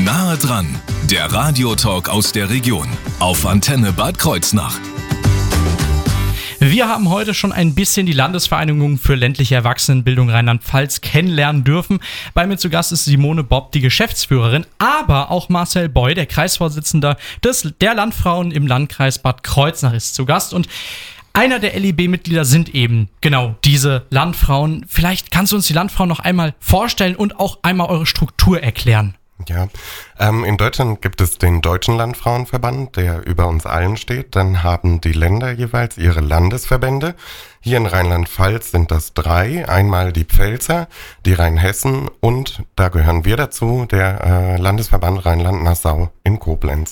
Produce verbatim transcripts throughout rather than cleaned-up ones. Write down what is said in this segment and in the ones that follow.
Nahe dran, der Radiotalk aus der Region auf Antenne Bad Kreuznach. Wir haben heute schon ein bisschen die Landesvereinigung für ländliche Erwachsenenbildung Rheinland-Pfalz kennenlernen dürfen. Bei mir zu Gast ist Simone Bopp, die Geschäftsführerin, aber auch Marcel Boy, der Kreisvorsitzender des, der Landfrauen im Landkreis Bad Kreuznach, ist zu Gast. Und einer der L I B-Mitglieder sind eben genau diese Landfrauen. Vielleicht kannst du uns die Landfrauen noch einmal vorstellen und auch einmal eure Struktur erklären. Ja, ähm, in Deutschland gibt es den Deutschen Landfrauenverband, der über uns allen steht. Dann haben die Länder jeweils ihre Landesverbände. Hier in Rheinland-Pfalz sind das drei. Einmal die Pfälzer, die Rheinhessen und, da gehören wir dazu, der äh, Landesverband Rheinland-Nassau in Koblenz.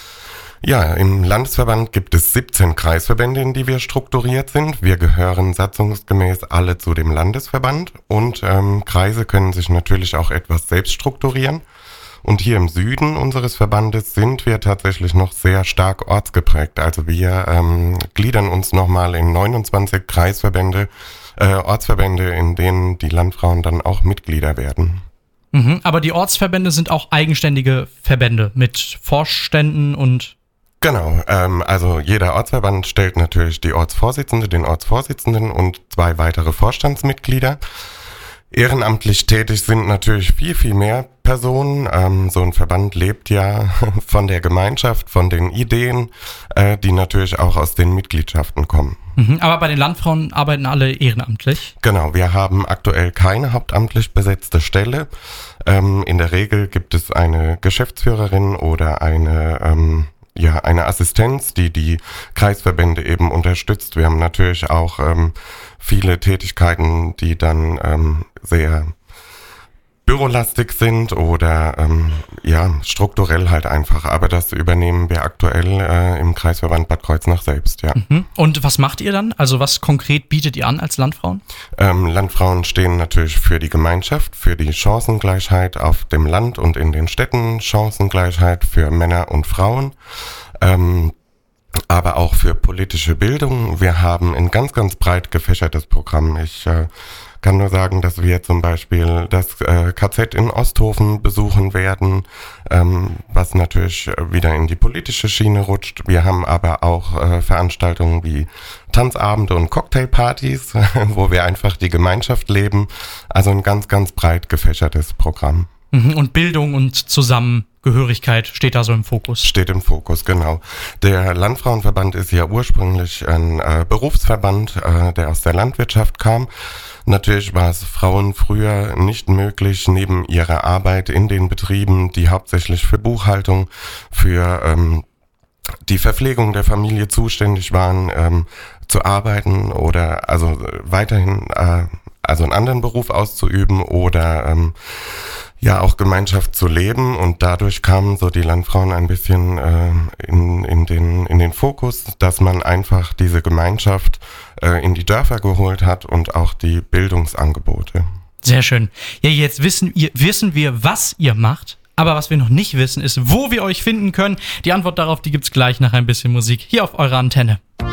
Ja, im Landesverband gibt es siebzehn Kreisverbände, in die wir strukturiert sind. Wir gehören satzungsgemäß alle zu dem Landesverband und ähm, Kreise können sich natürlich auch etwas selbst strukturieren. Und hier im Süden unseres Verbandes sind wir tatsächlich noch sehr stark ortsgeprägt. Also wir ähm, gliedern uns nochmal in neunundzwanzig Kreisverbände, äh, Ortsverbände, in denen die Landfrauen dann auch Mitglieder werden. Mhm, aber die Ortsverbände sind auch eigenständige Verbände mit Vorständen und... Genau, ähm, also jeder Ortsverband stellt natürlich die Ortsvorsitzende, den Ortsvorsitzenden und zwei weitere Vorstandsmitglieder. Ehrenamtlich tätig sind natürlich viel, viel mehr Personen. Ähm, so ein Verband lebt ja von der Gemeinschaft, von den Ideen, äh, die natürlich auch aus den Mitgliedschaften kommen. Mhm, aber bei den Landfrauen arbeiten alle ehrenamtlich? Genau, wir haben aktuell keine hauptamtlich besetzte Stelle. Ähm, in der Regel gibt es eine Geschäftsführerin oder eine... Ähm, Ja, eine Assistenz, die die Kreisverbände eben unterstützt. Wir haben natürlich auch ähm, viele Tätigkeiten, die dann ähm, sehr bürolastig sind oder ähm, ja strukturell halt einfach. Aber das übernehmen wir aktuell äh, im Kreisverband Bad Kreuznach selbst, ja. Mhm. Und was macht ihr dann? Also was konkret bietet ihr an als Landfrauen? Ähm, Landfrauen stehen natürlich für die Gemeinschaft, für die Chancengleichheit auf dem Land und in den Städten, Chancengleichheit für Männer und Frauen, ähm, aber auch für politische Bildung. Wir haben ein ganz, ganz breit gefächertes Programm. Ich äh, kann nur sagen, dass wir zum Beispiel das äh, K Z in Osthofen besuchen werden, ähm, was natürlich wieder in die politische Schiene rutscht. Wir haben aber auch äh, Veranstaltungen wie Tanzabende und Cocktailpartys, wo wir einfach die Gemeinschaft leben. Also ein ganz, ganz breit gefächertes Programm. Und Bildung und Zusammengehörigkeit steht da so im Fokus. Steht im Fokus, genau. Der Landfrauenverband ist ja ursprünglich ein äh, Berufsverband, äh, der aus der Landwirtschaft kam. Natürlich war es Frauen früher nicht möglich, neben ihrer Arbeit in den Betrieben, die hauptsächlich für Buchhaltung, für ähm, die Verpflegung der Familie zuständig waren, ähm, zu arbeiten oder also weiterhin äh, also einen anderen Beruf auszuüben oder ähm, ja auch Gemeinschaft zu leben, und dadurch kamen so die Landfrauen ein bisschen äh, in, in, den, in den Fokus, dass man einfach diese Gemeinschaft äh, in die Dörfer geholt hat und auch die Bildungsangebote. Sehr schön. Ja, jetzt wissen, ihr, wissen wir, was ihr macht, aber was wir noch nicht wissen, ist, wo wir euch finden können. Die Antwort darauf, die gibt's gleich nach ein bisschen Musik hier auf eurer Antenne.